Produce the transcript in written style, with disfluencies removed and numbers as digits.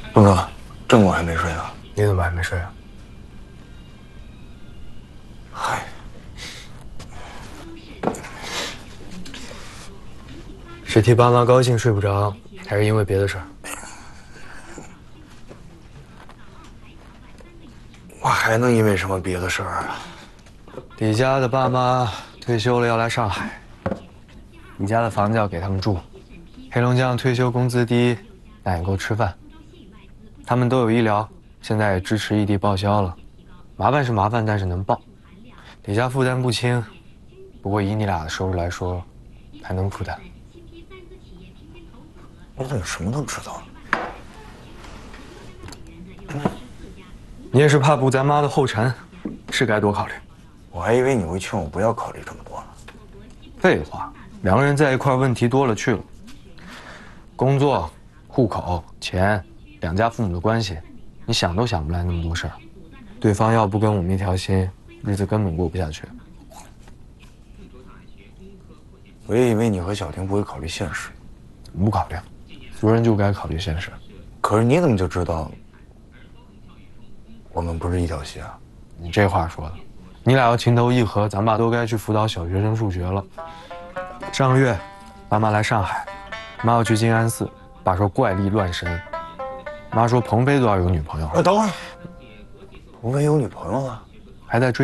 东哥，正午还没睡呢。 你怎么还没睡啊？ 嗨， 是替爸妈高兴睡不着，还是因为别的事儿？ 我还能因为什么别的事儿啊？ 李家的爸妈退休了要来上海，李家的房子要给他们住，黑龙江退休工资低，但也够吃饭。他们都有医疗，现在也支持异地报销了。麻烦是麻烦，但是能报。李家负担不轻，不过以你俩的收入来说，还能负担。 我怎么什么都知道了？ 你也是怕步咱妈的后尘，是该多考虑。 我还以为你会劝我不要考虑这么多呢。 废话，两个人在一块儿问题多了去了。工作、户口、钱，两家父母的关系，你想都想不来那么多事儿。对方要不跟我们一条心，日子根本过不下去。 我也以为你和小婷不会考虑现实。 不考虑，俗人就该考虑现实。 可是你怎么就知道我们不是一条心啊？ 你这话说的，你俩要情投意合，咱爸都该去辅导小学生数学了。上个月，爸妈来上海，妈要去静安寺，爸说怪力乱神，妈说鹏飞都要有女朋友了。 等会儿，鹏飞有女朋友了？ 还在追。